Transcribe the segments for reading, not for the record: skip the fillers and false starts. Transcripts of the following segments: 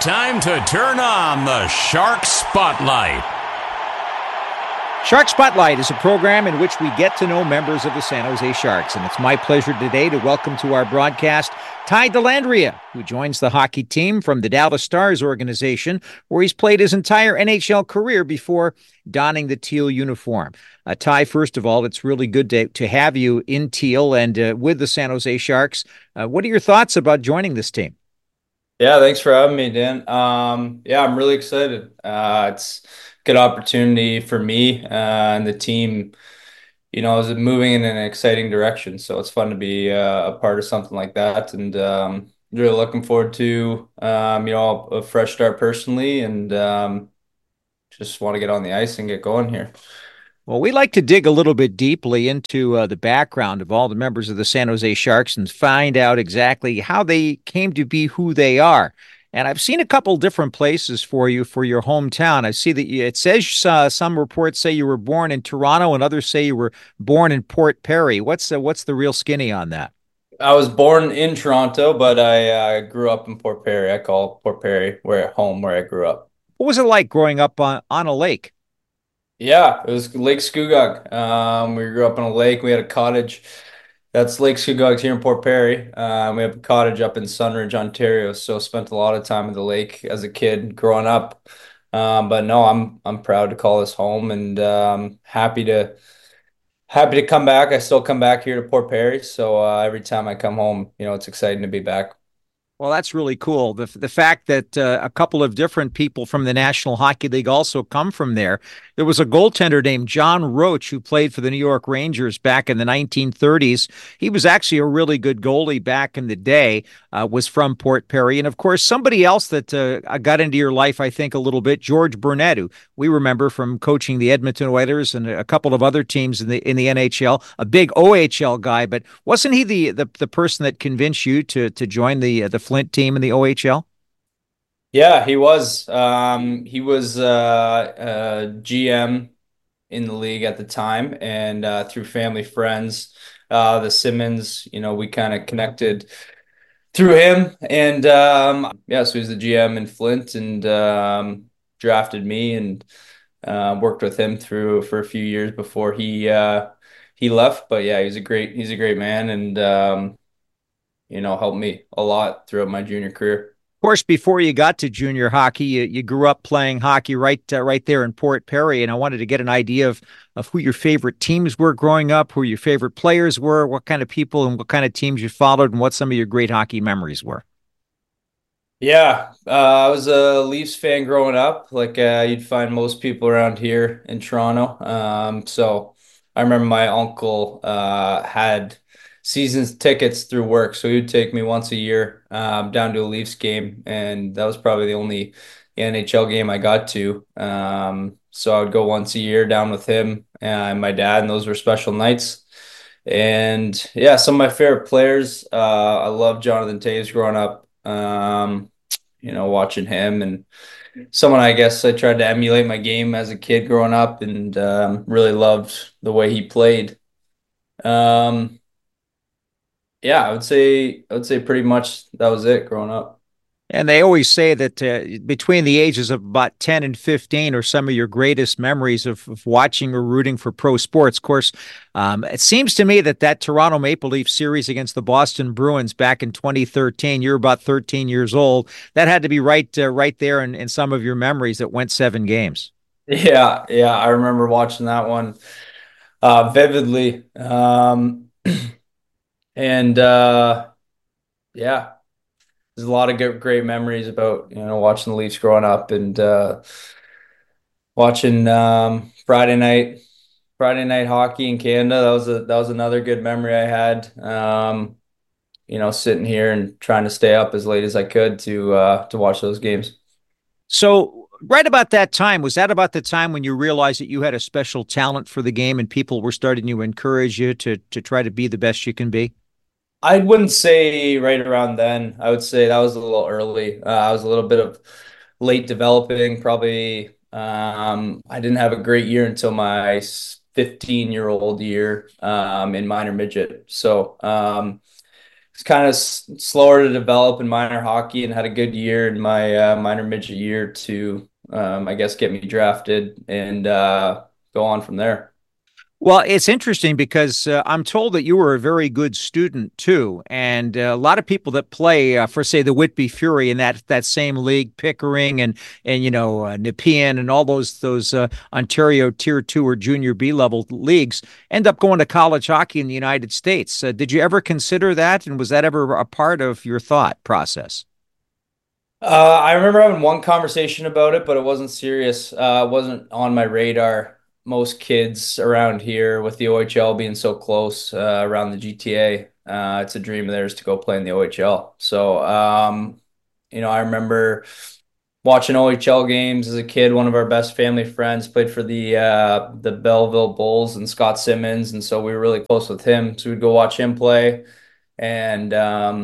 time to turn on the Shark Spotlight. Shark Spotlight is a program in which we get to know members of the San Jose Sharks, and it's my pleasure today to welcome to our broadcast Ty Dellandrea, who joins the hockey team from the Dallas Stars organization, where he's played his entire NHL career before donning the teal uniform. Ty, first of all, it's really good to have you in teal and with the San Jose Sharks. What are your thoughts about joining this team? Yeah, thanks for having me, Dan. I'm really excited. It's a good opportunity for me and the team, is moving in an exciting direction. So it's fun to be a part of something like that, and really looking forward to a fresh start personally, and just want to get on the ice and get going here. Well, we like to dig a little bit deeply into the background of all the members of the San Jose Sharks and find out exactly how they came to be who they are. And I've seen a couple different places for you for your hometown. I see that it says some reports say you were born in Toronto and others say you were born in Port Perry. What's the real skinny on that? I was born in Toronto, but I grew up in Port Perry. I call Port Perry where I grew up. What was it like growing up on a lake? Yeah, it was Lake Scugog. We grew up on a lake. We had a cottage. That's Lake Scugog here in Port Perry. We have a cottage up in Sunridge, Ontario. So spent a lot of time at the lake as a kid growing up. But no, I'm proud to call this home, and happy to come back. I still come back here to Port Perry. So every time I come home, it's exciting to be back. Well, that's really cool. The fact that a couple of different people from the National Hockey League also come from there. There was a goaltender named John Roach who played for the New York Rangers back in the 1930s. He was actually a really good goalie back in the day, was from Port Perry. And, of course, somebody else that got into your life, I think, a little bit, George Burnett, who we remember from coaching the Edmonton Oilers and a couple of other teams in the NHL, a big OHL guy. But wasn't he the person that convinced you to join the Flint team in the OHL? Yeah, he was. He was GM in the league at the time, and through family friends, the Simmons, we kind of connected through him, and so he's the GM in Flint, and drafted me, and worked with him for a few years before he left. But yeah, he's a great man, and helped me a lot throughout my junior career. Of course, before you got to junior hockey, you grew up playing hockey right there in Port Perry, and I wanted to get an idea of who your favorite teams were growing up, who your favorite players were, what kind of people and what kind of teams you followed, and what some of your great hockey memories were. Yeah, I was a Leafs fan growing up, like you'd find most people around here in Toronto. So I remember my uncle had seasons tickets through work, so he would take me once a year down to a Leafs game, and that was probably the only NHL game I got to. So I would go once a year down with him and my dad, and those were special nights. And yeah, some of my favorite players, I love Jonathan Toews growing up. Watching him, and someone I guess I tried to emulate my game as a kid growing up, and really loved the way he played. Um, yeah, I would say pretty much that was it growing up. And they always say that between the ages of about 10 and 15 are some of your greatest memories of watching or rooting for pro sports. Of course, it seems to me that Toronto Maple Leaf series against the Boston Bruins back in 2013, you're about 13 years old. That had to be right there in some of your memories that went 7 games. Yeah, I remember watching that one vividly. And yeah. There's a lot of great memories about watching the Leafs growing up, and watching Friday night hockey in Canada. That was another good memory I had. Sitting here and trying to stay up as late as I could to watch those games. So, right about that time, was that about the time when you realized that you had a special talent for the game and people were starting to encourage you to try to be the best you can be? I wouldn't say right around then. I would say that was a little early. I was a little bit of late developing. Probably, I didn't have a great year until my 15-year-old year in minor midget. So it's kind of slower to develop in minor hockey, and had a good year in my minor midget year to, I guess, get me drafted and go on from there. Well, it's interesting because I'm told that you were a very good student too, and a lot of people that play for, say, the Whitby Fury in that same league, Pickering and Nepean and all those Ontario Tier 2 or Junior B level leagues end up going to college hockey in the United States. Did you ever consider that, and was that ever a part of your thought process? I remember having one conversation about it, but it wasn't serious. It wasn't on my radar. Most kids around here, with the OHL being so close around the GTA, it's a dream of theirs to go play in the OHL. So, I remember watching OHL games as a kid. One of our best family friends played for the Belleville Bulls and Scott Simmons, and so we were really close with him. So we'd go watch him play, and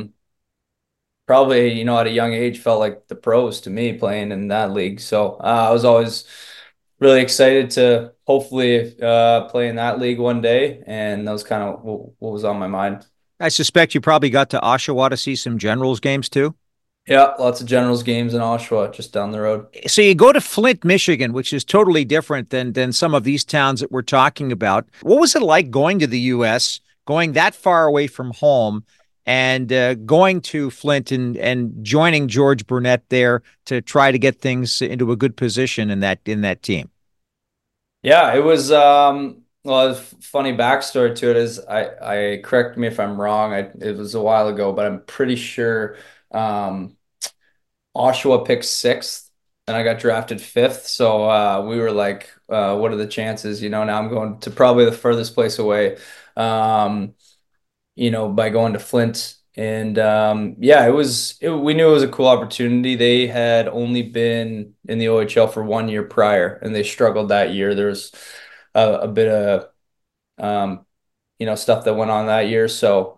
probably, at a young age, felt like the pros to me playing in that league. So I was always really excited to hopefully play in that league one day. And that was kind of what was on my mind. I suspect you probably got to Oshawa to see some Generals games too. Yeah, lots of Generals games in Oshawa, just down the road. So you go to Flint, Michigan, which is totally different than some of these towns that we're talking about. What was it like going to the U.S., going that far away from home, and going to Flint and joining George Burnett there to try to get things into a good position in that team? Yeah, it was well, a funny backstory to it is I correct me if I'm wrong. It was a while ago, but I'm pretty sure um Oshawa picked sixth and I got drafted fifth. So we were like, what are the chances? Now I'm going to probably the furthest place away, um, by going to Flint. And yeah, we knew it was a cool opportunity. They had only been in the OHL for 1 year prior, and they struggled that year. There was a bit of um, stuff that went on that year. So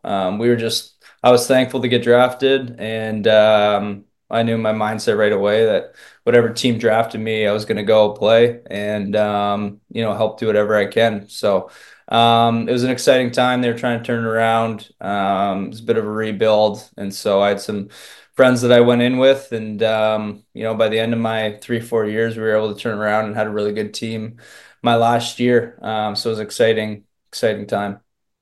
I was thankful to get drafted, and I knew in my mindset right away that whatever team drafted me, I was going to go play and, help do whatever I can. So it was an exciting time. They were trying to turn it around. It was a bit of a rebuild. And so I had some friends that I went in with, and, by the end of my 3, 4 years, we were able to turn around and had a really good team my last year. So it was exciting time.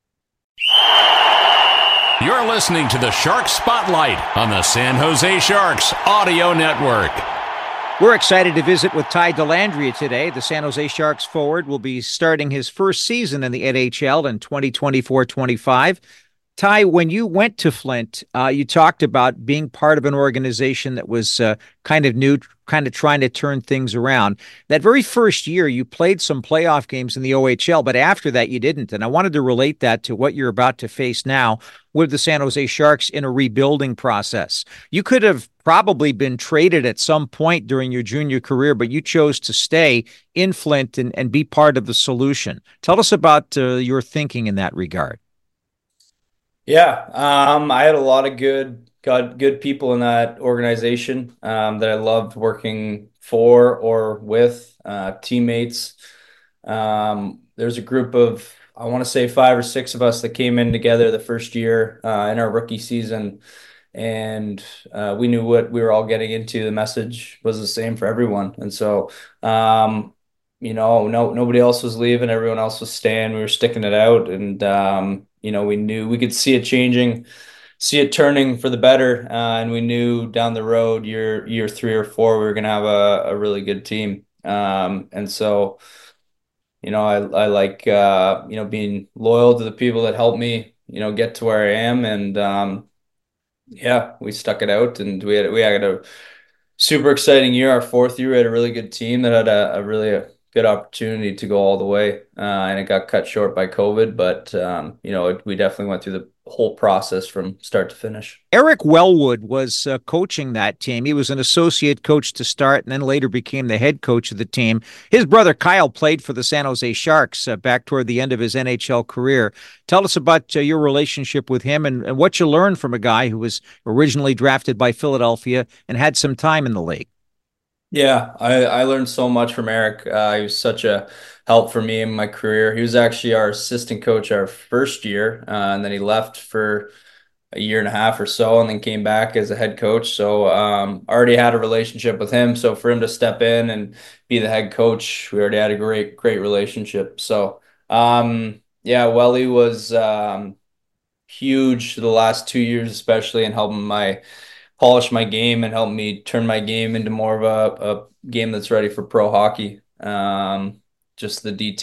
You're listening to the Shark Spotlight on the San Jose Sharks Audio Network. We're excited to visit with Ty Dellandrea today. The San Jose Sharks forward will be starting his first season in the NHL in 2024-25. Ty, when you went to Flint, you talked about being part of an organization that was kind of new, kind of trying to turn things around. That very first year, you played some playoff games in the OHL, but after that, you didn't. And I wanted to relate that to what you're about to face now with the San Jose Sharks in a rebuilding process. You could have probably been traded at some point during your junior career, but you chose to stay in Flint and be part of the solution. Tell us about your thinking in that regard. Yeah, I had a lot of good people in that organization that I loved working for or with, teammates. There's a group of, I want to say, 5 or 6 of us that came in together the first year in our rookie season, and we knew what we were all getting into. The message was the same for everyone, and so no, nobody else was leaving. Everyone else was staying. We were sticking it out, and we knew we could see it changing, see it turning for the better, and we knew down the road, year 3 or 4, we were going to have a really good team. And so, I like being loyal to the people that helped me, get to where I am, and yeah, we stuck it out, and we had a super exciting year. Our fourth year, we had a really good team that had a really good opportunity to go all the way, and it got cut short by COVID. But we definitely went through the whole process from start to finish. Eric Wellwood was coaching that team. He was an associate coach to start and then later became the head coach of the team. His brother Kyle played for the San Jose Sharks back toward the end of his NHL career. Tell us about your relationship with him and what you learned from a guy who was originally drafted by Philadelphia and had some time in the league. Yeah, I learned so much from Eric. He was such a help for me in my career. He was actually our assistant coach our first year, and then he left for a year and a half or so, and then came back as a head coach. So already had a relationship with him. So for him to step in and be the head coach, we already had a great relationship. So yeah, Welly was huge the last 2 years, especially in helping my polish my game and help me turn my game into more of a game that's ready for pro hockey. Just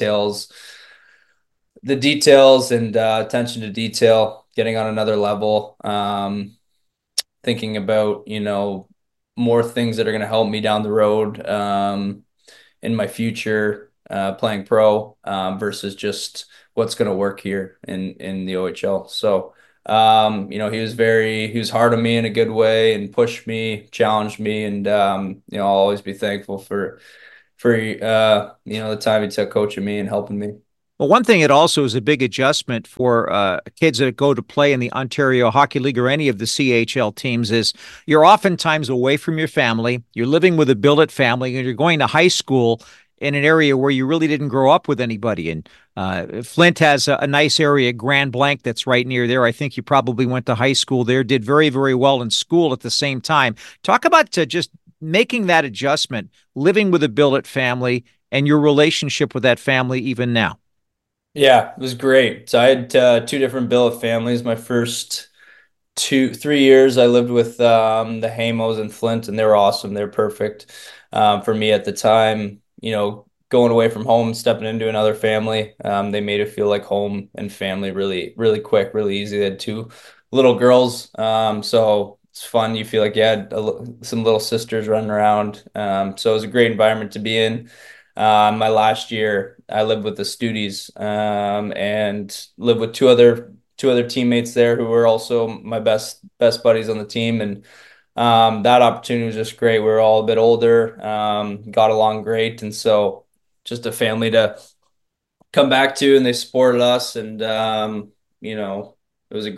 the details and attention to detail, getting on another level. Thinking about, more things that are going to help me down the road in my future playing pro versus just what's going to work here in the OHL. So, he was hard on me in a good way and pushed me, challenged me, and I'll always be thankful for the time he took coaching me and helping me. Well, one thing it also is a big adjustment for kids that go to play in the Ontario Hockey League or any of the CHL teams is you're oftentimes away from your family. You're living with a billet family, and you're going to high school in an area where you really didn't grow up with anybody. And Flint has a nice area, Grand Blanc, that's right near there. I think you probably went to high school there, did very, very well in school at the same time. Talk about just making that adjustment, living with a billet family, and your relationship with that family even now. Yeah, it was great. So I had two different billet families. My first 3 years I lived with the Hamos in Flint, and they were awesome. They're perfect for me at the time. Going away from home, stepping into another family, they made it feel like home and family really, really quick, really easy. They had two little girls, so it's fun. You feel like you had some little sisters running around. So it was a great environment to be in. My last year, I lived with the Studies and lived with two other teammates there who were also my best buddies on the team, and that opportunity was just great. We were all a bit older, got along great, and so just a family to come back to, and they supported us, and it was a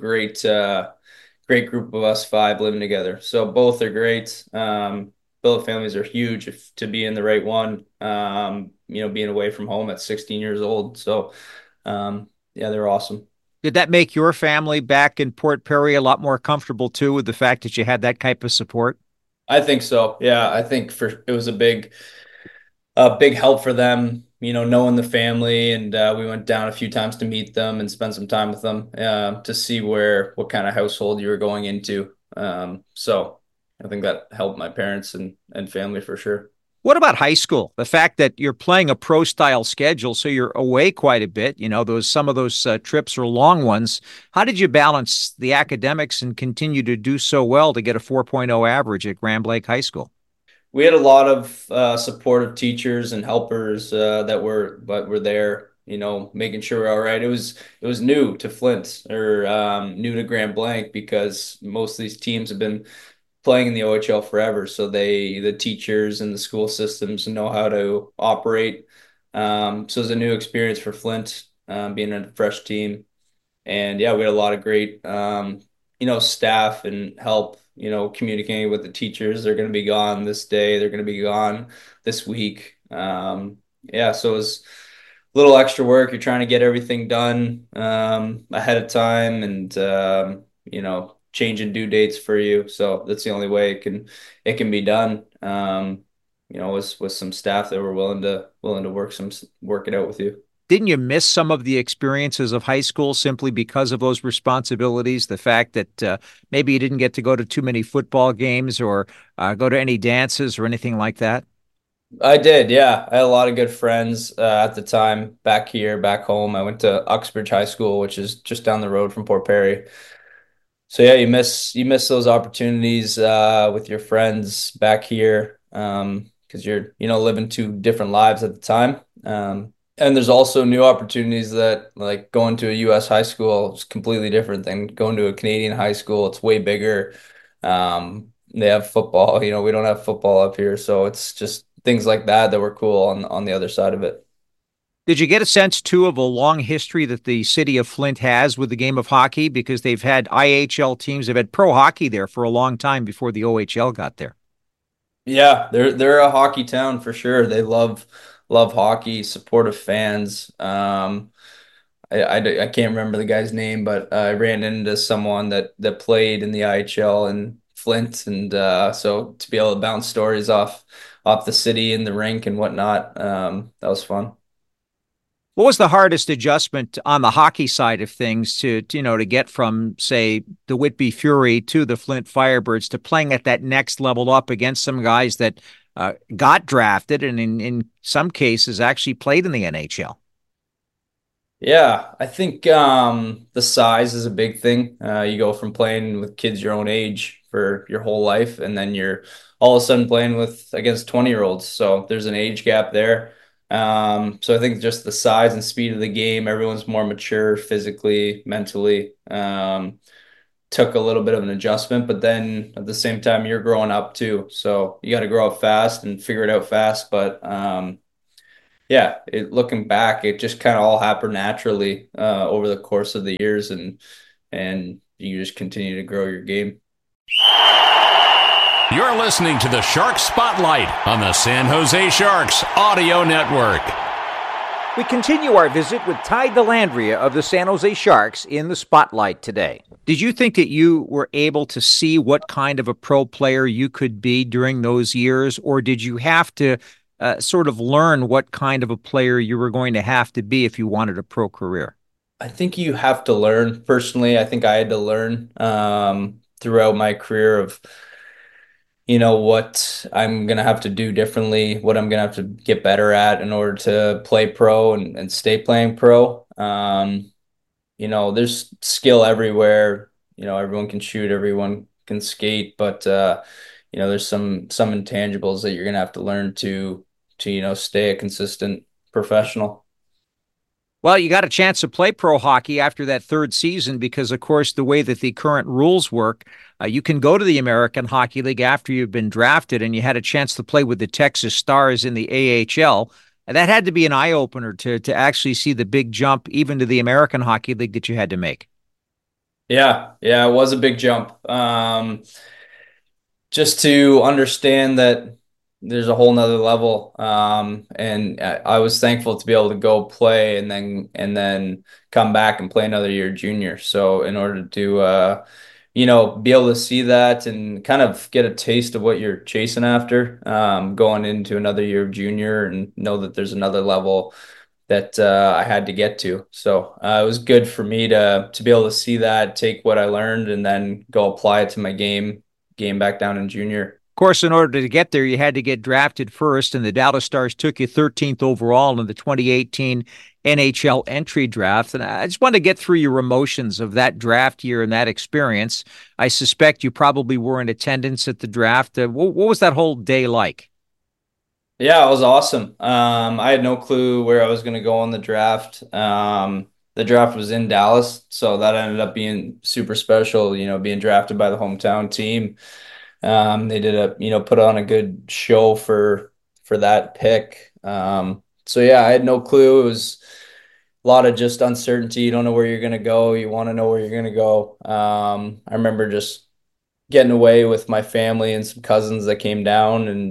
great group of us five living together. So both are great. Billet families are huge to be in the right one. Being away from home at 16 years old. So yeah, they're awesome. Did that make your family back in Port Perry a lot more comfortable too with the fact that you had that type of support? I think so. Yeah, I think for it was a big help for them, knowing the family, and we went down a few times to meet them and spend some time with them to see what kind of household you were going into. So I think that helped my parents and family for sure. What about high school? The fact that you're playing a pro style schedule, so you're away quite a bit. Those some of those trips are long ones. How did you balance the academics and continue to do so well to get a 4.0 average at Grand Lake High School? We had a lot of supportive teachers and helpers that were there, making sure we're all right. It was new to Flint or new to Grand Blanc because most of these teams have been playing in the OHL forever. So the teachers and the school systems know how to operate. So it's a new experience for Flint, being a fresh team. And yeah, we had a lot of great, staff and help, communicating with the teachers. They're going to be gone this day. They're going to be gone this week. Yeah, so it was a little extra work. You're trying to get everything done ahead of time and, changing due dates for you. So that's the only way it can be done. With some staff that were willing to work it out with you. Didn't you miss some of the experiences of high school simply because of those responsibilities? The fact that maybe you didn't get to go to too many football games or go to any dances or anything like that? I did, yeah. I had a lot of good friends at the time back home. I went to Uxbridge High School, which is just down the road from Port Perry. So yeah, you miss those opportunities with your friends back here because you're living two different lives at the time. And there's also new opportunities that like going to a U.S. high school is completely different than going to a Canadian high school. It's way bigger. They have football. We don't have football up here, so it's just things like that were cool on the other side of it. Did you get a sense, too, of a long history that the city of Flint has with the game of hockey? Because they've had IHL teams, they've had pro hockey there for a long time before the OHL got there. Yeah, they're a hockey town for sure. They love hockey, supportive fans. I can't remember the guy's name, but I ran into someone that played in the IHL in Flint, and so to be able to bounce stories off the city and the rink and whatnot, that was fun. What was the hardest adjustment on the hockey side of things to get from, say, the Whitby Fury to the Flint Firebirds to playing at that next level up against some guys that got drafted and in some cases actually played in the NHL? Yeah, I think the size is a big thing. You go from playing with kids your own age for your whole life, and then you're all of a sudden playing with against 20-year-olds. So there's an age gap there. So I think just the size and speed of the game, everyone's more mature physically, mentally. Took a little bit of an adjustment, but then at the same time, you're growing up too. So you got to grow up fast and figure it out fast. But yeah, looking back, it just kind of all happened naturally over the course of the years, and you just continue to grow your game. You're listening to the Shark Spotlight on the San Jose Sharks Audio Network. We continue our visit with Ty Dellandrea of the San Jose Sharks in the Spotlight today. Did you think that you were able to see what kind of a pro player you could be during those years, or did you have to sort of learn what kind of a player you were going to have to be if you wanted a pro career? I think you have to learn. Personally, I think I had to learn throughout my career of what I'm gonna have to do differently, what I'm gonna have to get better at in order to play pro and stay playing pro. There's skill everywhere. Everyone can shoot, everyone can skate, but there's some intangibles that you're gonna have to learn to stay a consistent professional. Well, you got a chance to play pro hockey after that third season because, of course, the way that the current rules work, you can go to the American Hockey League after you've been drafted, and you had a chance to play with the Texas Stars in the AHL. And that had to be an eye-opener to actually see the big jump even to the American Hockey League that you had to make. Yeah, it was a big jump. Just to understand that there's a whole nother level. And I was thankful to be able to go play and then come back and play another year junior. So in order to be able to see that and kind of get a taste of what you're chasing after, going into another year of junior and know that there's another level that I had to get to. So it was good for me to be able to see that, take what I learned, and then go apply it to my game back down in junior. Of course, in order to get there, you had to get drafted first, and the Dallas Stars took you 13th overall in the 2018 NHL entry draft. And I just want to get through your emotions of that draft year and that experience. I suspect you probably were in attendance at the draft. What was that whole day like? Yeah, it was awesome. I had no clue where I was going to go in the draft. The draft was in Dallas, so that ended up being super special, being drafted by the hometown team. They did put on a good show for that pick. So yeah, I had no clue. It was a lot of just uncertainty. You don't know where you're gonna go. You want to know where you're gonna go. I remember just getting away with my family and some cousins that came down and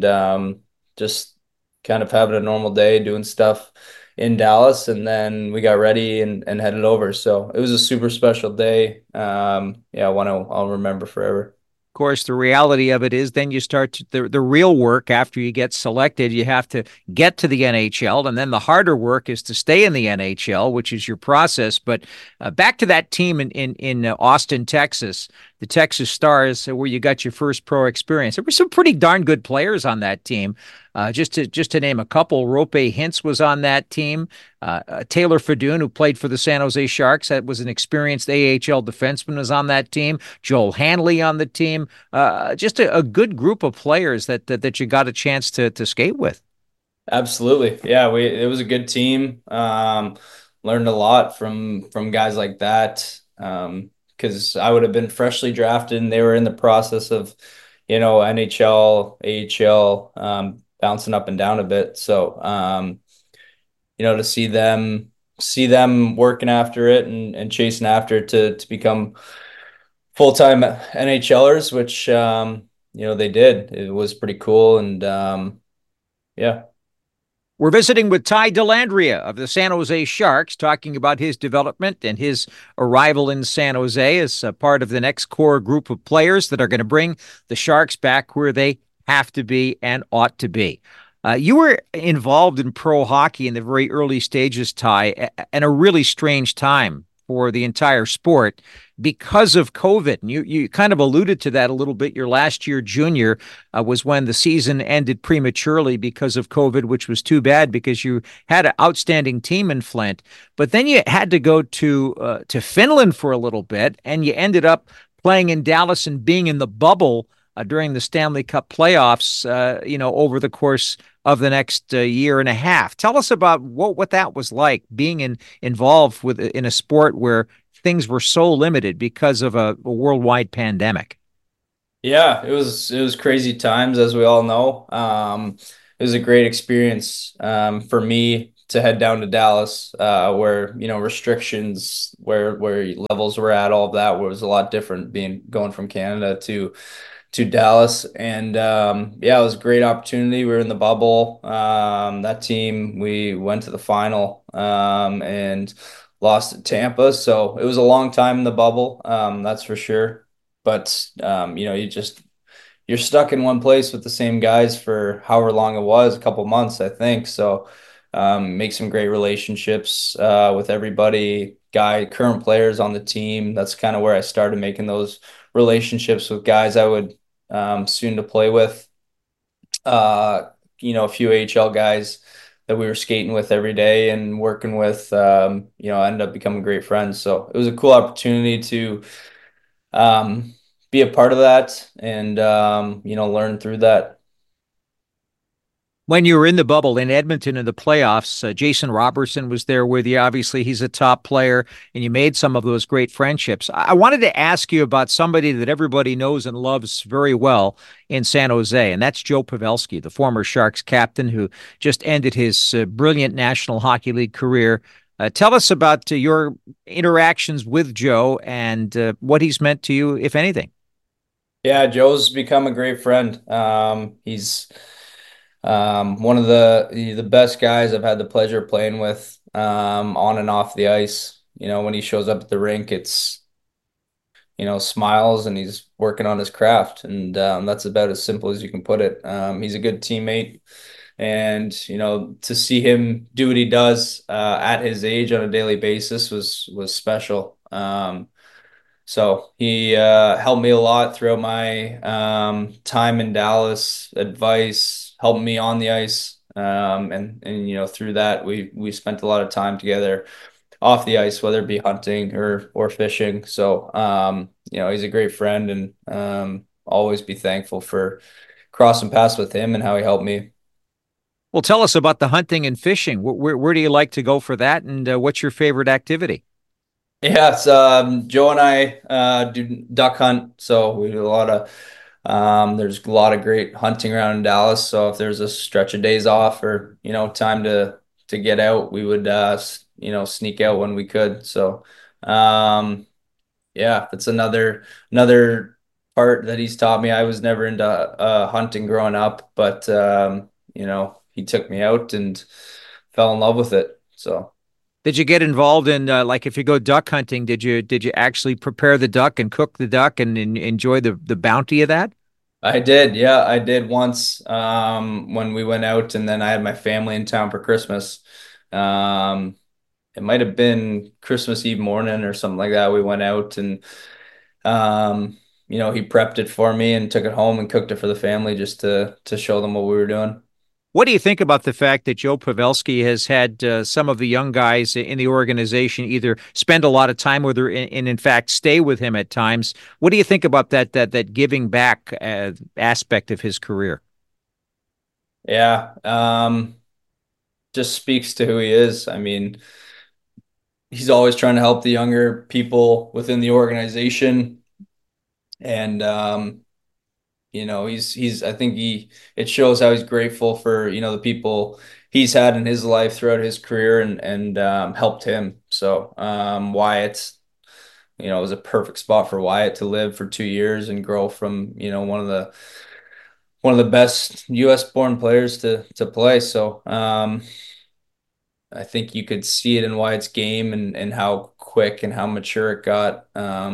just kind of having a normal day doing stuff in Dallas, and then we got ready and headed over. So it was a super special day. Yeah, one I'll remember forever. Course, the reality of it is then you start the real work after you get selected. You have to get to the NHL, and then the harder work is to stay in the NHL, which is your process. But back to that team in Austin, Texas, the Texas Stars, where you got your first pro experience. There were some pretty darn good players on that team. Just to name a couple, Rope Hintz was on that team. Taylor Fedun, who played for the San Jose Sharks, that was an experienced AHL defenseman, was on that team. Joel Hanley on the team. Just a good group of players that you got a chance to skate with. Absolutely. Yeah, it was a good team. Learned a lot from guys like that. Because I would have been freshly drafted and they were in the process of, NHL, AHL, bouncing up and down a bit. So, to see them working after it and chasing after it to become full-time NHLers, which, they did. It was pretty cool. And, yeah. We're visiting with Ty Dellandrea of the San Jose Sharks, talking about his development and his arrival in San Jose as a part of the next core group of players that are going to bring the Sharks back where they have to be and ought to be. You were involved in pro hockey in the very early stages, Ty, and a really strange time for the entire sport because of COVID. And you kind of alluded to that a little bit. Your last year junior was when the season ended prematurely because of COVID, which was too bad because you had an outstanding team in Flint. But then you had to go to Finland for a little bit, and you ended up playing in Dallas and being in the bubble during the Stanley Cup playoffs, over the course of the next year and a half. Tell us about what that was like being involved in a sport where things were so limited because of a worldwide pandemic. Yeah, it was crazy times, as we all know. It was a great experience for me to head down to Dallas, where restrictions, where levels were at, all of that was a lot different being going from Canada to Dallas. And yeah, it was a great opportunity. We were in the bubble. That team, we went to the final and lost to Tampa. So it was a long time in the bubble, that's for sure. But you're stuck in one place with the same guys for however long it was, a couple months, I think. So make some great relationships with everybody, current players on the team. That's kind of where I started making those relationships with guys I would soon to play with. A few AHL guys that we were skating with every day and working with, I ended up becoming great friends. So it was a cool opportunity to be a part of that and, learn through that. When you were in the bubble in Edmonton in the playoffs, Jason Robertson was there with you. Obviously, he's a top player, and you made some of those great friendships. I wanted to ask you about somebody that everybody knows and loves very well in San Jose, and that's Joe Pavelski, the former Sharks captain who just ended his brilliant National Hockey League career. Tell us about your interactions with Joe and what he's meant to you, if anything. Yeah, Joe's become a great friend. He's one of the best guys I've had the pleasure of playing with on and off the ice. When he shows up at the rink, it's smiles and he's working on his craft, and that's about as simple as you can put it. He's a good teammate, and to see him do what he does at his age on a daily basis was special. So he helped me a lot throughout my time in Dallas, advice, helped me on the ice. And through that we spent a lot of time together off the ice, whether it be hunting or fishing. So he's a great friend, and always be thankful for crossing paths with him and how he helped me. Well, tell us about the hunting and fishing. Where do you like to go for that, and what's your favorite activity? Yes, Joe and I do duck hunt, so we do a lot of there's a lot of great hunting around in Dallas. So if there's a stretch of days off or time to get out, we would sneak out when we could. So um, yeah, that's another part that he's taught me. I was never into hunting growing up, but he took me out and fell in love with it. So. Did you get involved in like if you go duck hunting, did you actually prepare the duck and cook the duck and enjoy the bounty of that? I did. Yeah, I did once when we went out, and then I had my family in town for Christmas. Um, it might have been Christmas Eve morning or something like that. We went out and he prepped it for me and took it home and cooked it for the family just to show them what we were doing. What do you think about the fact that Joe Pavelski has had some of the young guys in the organization either spend a lot of time with her and in fact stay with him at times? What do you think about that giving back aspect of his career? Yeah, just speaks to who he is. I mean, he's always trying to help the younger people within the organization, and he's I think it shows how he's grateful for the people he's had in his life throughout his career and helped him. So Wyatt, it was a perfect spot for Wyatt to live for 2 years and grow from one of the one of the best U.S. born players to play. So I think you could see it in Wyatt's game and how quick and how mature it got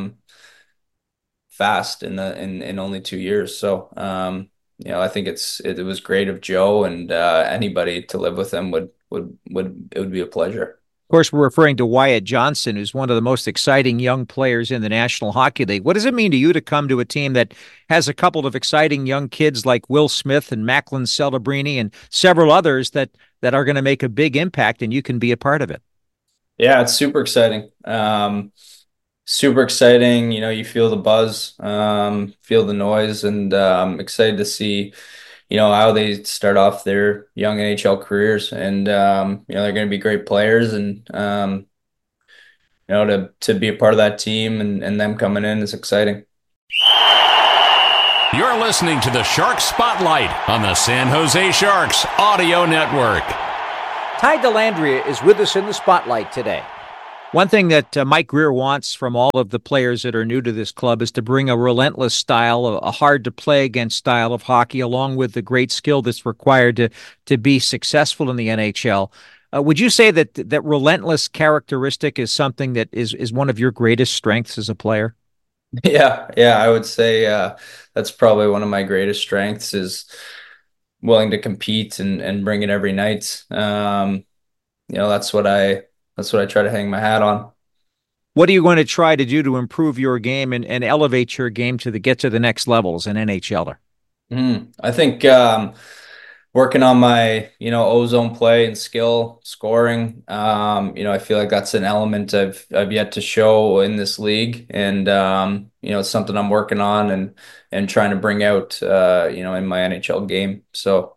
fast in only 2 years. So I think it was great of Joe, and anybody to live with him would be a pleasure. Of course, we're referring to Wyatt Johnston, who's one of the most exciting young players in the National Hockey League. What does it mean to you to come to a team that has a couple of exciting young kids like Will Smith and Macklin Celebrini and several others that are going to make a big impact, and you can be a part of it? Yeah, it's super exciting. Super exciting. You feel the buzz, feel the noise, and excited to see how they start off their young NHL careers, and they're going to be great players, and to be a part of that team and them coming in is exciting. You're listening to the Sharks Spotlight on the San Jose Sharks Audio Network. Ty Dellandrea is with us in the Spotlight today. One thing that Mike Grier wants from all of the players that are new to this club is to bring a relentless style, a hard-to-play-against style of hockey, along with the great skill that's required to be successful in the NHL. Would you say that relentless characteristic is something that is one of your greatest strengths as a player? Yeah, I would say that's probably one of my greatest strengths, is willing to compete and bring it every night. That's what I try to hang my hat on. What are you going to try to do to improve your game and elevate your game to get to the next level as an NHLer? I think working on my, O-zone play and skill scoring. I feel like that's an element I've yet to show in this league, and it's something I'm working on and trying to bring out, in my NHL game. So,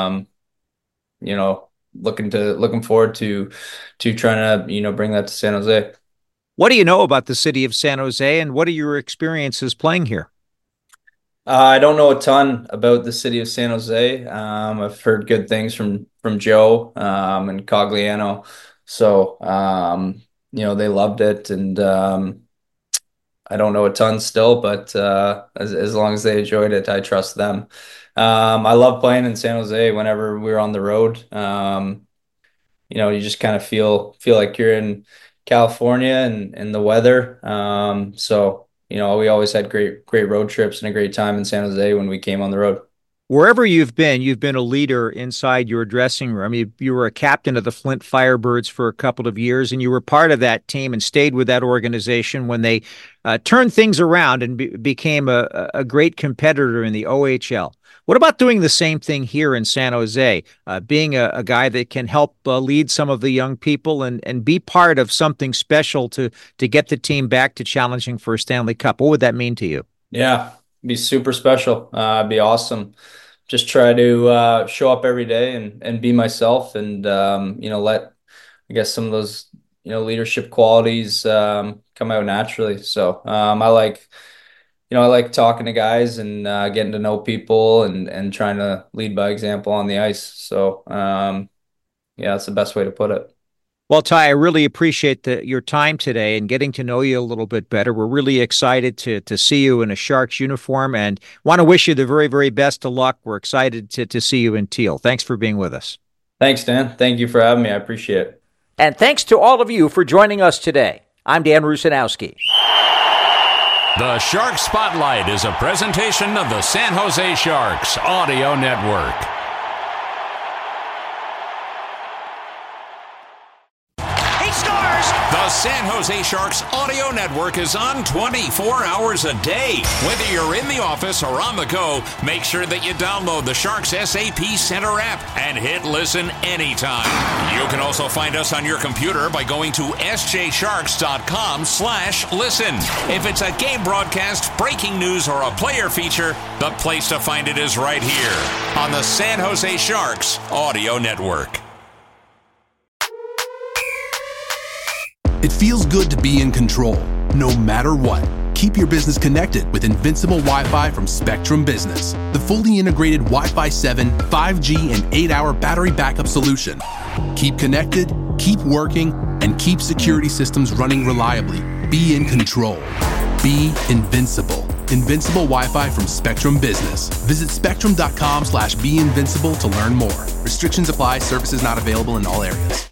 looking forward to trying to bring that to San Jose. What do you know about the city of San Jose, and what are your experiences playing here? I don't know a ton about the city of San Jose. I've heard good things from Joe and Cogliano, so they loved it, and I don't know a ton still, but as long as they enjoyed it, I trust them. I love playing in San Jose whenever we're on the road. You just kind of feel like you're in California and the weather. So we always had great road trips and a great time in San Jose when we came on the road. Wherever you've been a leader inside your dressing room. You were a captain of the Flint Firebirds for a couple of years, and you were part of that team and stayed with that organization when they turned things around and became a great competitor in the OHL. What about doing the same thing here in San Jose, being a guy that can help lead some of the young people and be part of something special to get the team back to challenging for a Stanley Cup? What would that mean to you? Yeah, be super special. Be awesome. Just try to show up every day and be myself, and let, I guess, some of those leadership qualities come out naturally. So I like talking to guys and getting to know people and trying to lead by example on the ice. So that's the best way to put it. Well, Ty, I really appreciate your time today and getting to know you a little bit better. We're really excited to see you in a Sharks uniform and want to wish you the very, very best of luck. We're excited to see you in teal. Thanks for being with us. Thanks, Dan. Thank you for having me. I appreciate it. And thanks to all of you for joining us today. I'm Dan Rusanowski. The Shark Spotlight is a presentation of the San Jose Sharks Audio Network. The San Jose Sharks Audio Network is on 24 hours a day. Whether you're in the office or on the go, make sure that you download the Sharks SAP Center app and hit listen anytime. You can also find us on your computer by going to sjsharks.com/listen. If it's a game broadcast, breaking news, or a player feature, the place to find it is right here on the San Jose Sharks Audio Network. It feels good to be in control, no matter what. Keep your business connected with Invincible Wi-Fi from Spectrum Business, the fully integrated Wi-Fi 7, 5G, and 8-hour battery backup solution. Keep connected, keep working, and keep security systems running reliably. Be in control. Be invincible. Invincible Wi-Fi from Spectrum Business. Visit spectrum.com/beinvincible to learn more. Restrictions apply. Services not available in all areas.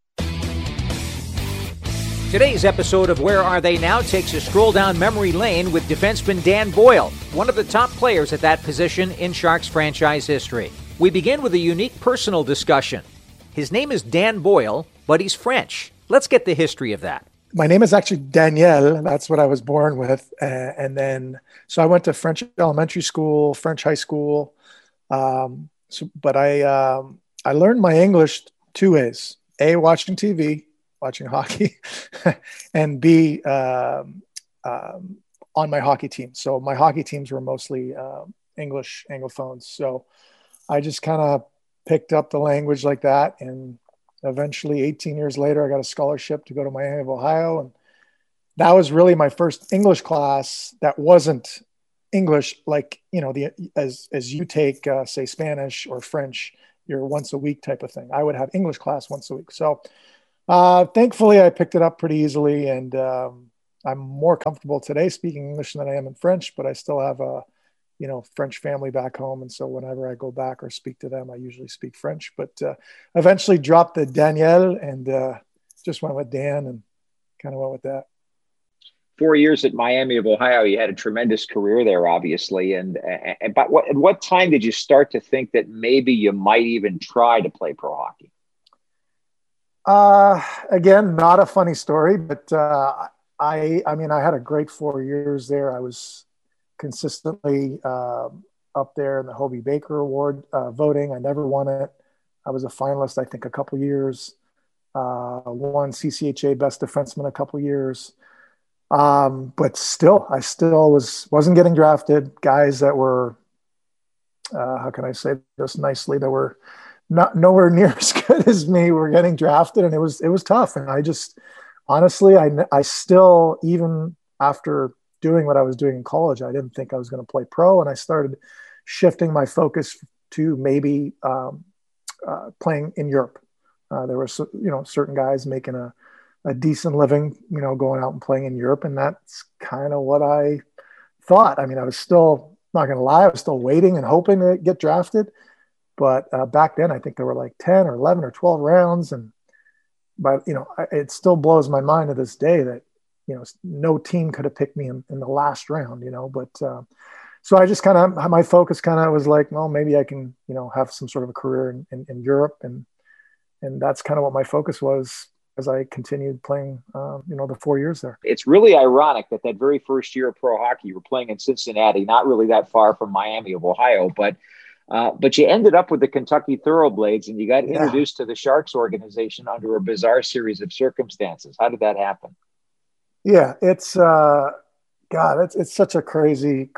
Today's episode of Where Are They Now takes a stroll down memory lane with defenseman Dan Boyle, one of the top players at that position in Sharks franchise history. We begin with a unique personal discussion. His name is Dan Boyle, but he's French. Let's get the history of that. My name is actually Daniel. That's what I was born with. So I went to French elementary school, French high school. But I learned my English two ways. A, watching TV, watching hockey, and B, on my hockey team. So my hockey teams were mostly English, Anglophones. So I just kind of picked up the language like that. And eventually 18 years later, I got a scholarship to go to Miami of Ohio. And that was really my first English class that wasn't English, like, as you take, say, Spanish or French, your once a week type of thing. I would have English class once a week. So thankfully, I picked it up pretty easily. And I'm more comfortable today speaking English than I am in French, but I still have a French family back home. And so whenever I go back or speak to them, I usually speak French, but eventually dropped the Daniel and just went with Dan and kind of went with that. 4 years at Miami of Ohio, you had a tremendous career there, obviously. But at what time did you start to think that maybe you might even try to play pro hockey? Again, not a funny story, but I had a great 4 years there. I was consistently up there in the Hobey Baker Award voting. I never won it. I was a finalist, I think, a couple years. Won CCHA Best Defenseman a couple years. But still, I wasn't getting drafted. Guys that were, how can I say this nicely, that were nowhere near as good as me were getting drafted, and it was tough. And I just, honestly, I still, even after doing what I was doing in college, I didn't think I was going to play pro. And I started shifting my focus to maybe playing in Europe. There were, certain guys making a decent living, going out and playing in Europe. And that's kind of what I thought. I mean, I was still, not going to lie, I was still waiting and hoping to get drafted. But back then, I think there were like 10 or 11 or 12 rounds. But it still blows my mind to this day that, no team could have picked me in the last round, but so I just kind of, my focus kind of was like, well, maybe I can, have some sort of a career in Europe. And that's kind of what my focus was as I continued playing, the 4 years there. It's really ironic that very first year of pro hockey, you were playing in Cincinnati, not really that far from Miami of Ohio, but you ended up with the Kentucky Thoroughblades and you got introduced to the Sharks organization under a bizarre series of circumstances. How did that happen? Yeah, it's it's such a crazy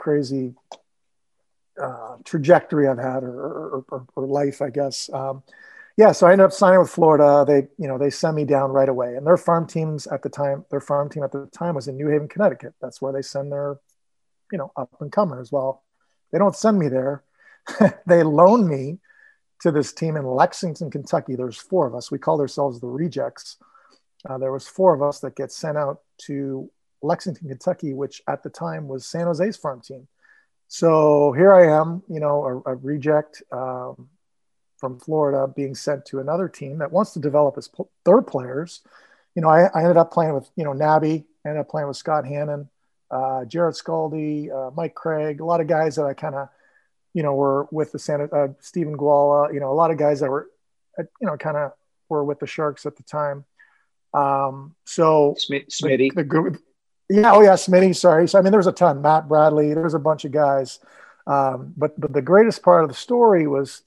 trajectory I've had or life, I guess. So I ended up signing with Florida. They sent me down right away, and their farm team at the time was in New Haven, Connecticut. That's where they send their, up and comers. Well, they don't send me there. They loan me to this team in Lexington, Kentucky. There's four of us. We called ourselves the Rejects. There was four of us that get sent out to Lexington, Kentucky, which at the time was San Jose's farm team. So here I am, a reject from Florida being sent to another team that wants to develop their players. I ended up playing with, Nabby, ended up playing with Scott Hannon, Jared Scaldi, Mike Craig, a lot of guys that I kind of, were with the Stephen Guala, a lot of guys that were, kind of were with the Sharks at the time. So Smitty. Smitty. Sorry. So, there was a ton. Matt Bradley. There was a bunch of guys. But the greatest part of the story was,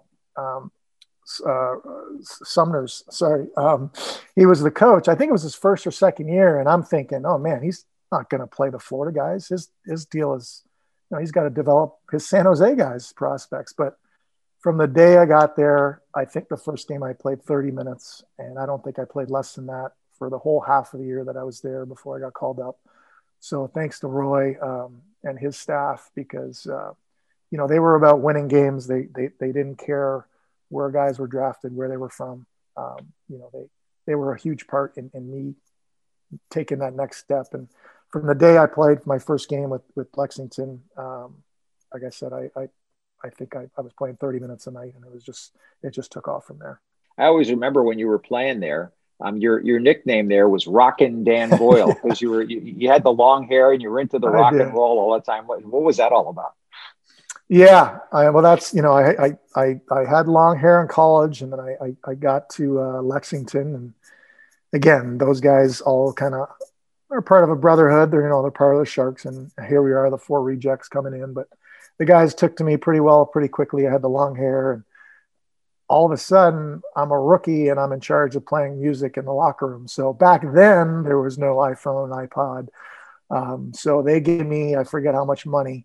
Sumner's. Sorry. He was the coach. I think it was his first or second year, and I'm thinking, oh man, he's not going to play the Florida guys. His deal is, he's got to develop his San Jose guys prospects. But from the day I got there, I think the first game I played 30 minutes, and I don't think I played less than that for the whole half of the year that I was there before I got called up. So thanks to Roy and his staff, because they were about winning games. They didn't care where guys were drafted, where they were from. They were a huge part in me taking that next step. And from the day I played my first game with Lexington, like I said, I think I was playing 30 minutes a night, and it just took off from there. I always remember when you were playing there, your nickname there was Rockin' Dan Boyle, because you had the long hair and you were into the rock and roll all the time. What was that all about? Yeah, well, that's, I had long hair in college, and then I got to Lexington, and again, those guys all kind of are part of a brotherhood. They're part of the Sharks, and here we are, the 4 rejects coming in. But the guys took to me pretty well, pretty quickly. I had the long hair, and all of a sudden I'm a rookie and I'm in charge of playing music in the locker room. So back then there was no iPhone, iPod. So they gave me, I forget how much money.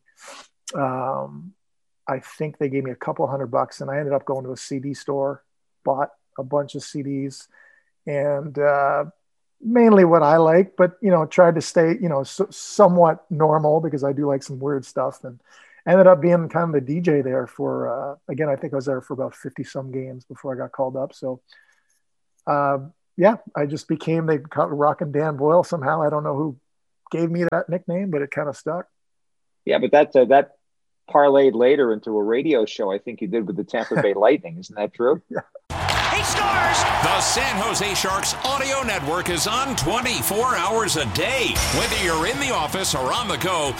I think they gave me a couple $100, and I ended up going to a CD store, bought a bunch of CDs, and mainly what I like, but, tried to stay, somewhat normal, because I do like some weird stuff, and ended up being kind of the DJ there for, again, I think I was there for about 50 some games before I got called up. So, I just became, they called Rockin' Dan Boyle somehow. I don't know who gave me that nickname, but it kind of stuck. Yeah, but that parlayed later into a radio show I think you did with the Tampa Bay Lightning. Isn't that true? Yeah. He scores! The San Jose Sharks audio network is on 24 hours a day. Whether you're in the office or on the go,